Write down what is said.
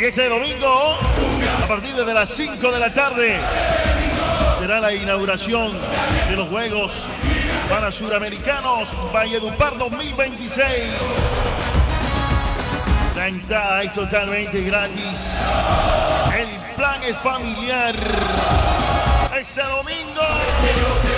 En este domingo, a partir de las 5 de la tarde, será la inauguración de los Juegos Panasuramericanos Valledupar 2026. La entrada es totalmente gratis. El plan es familiar. Este domingo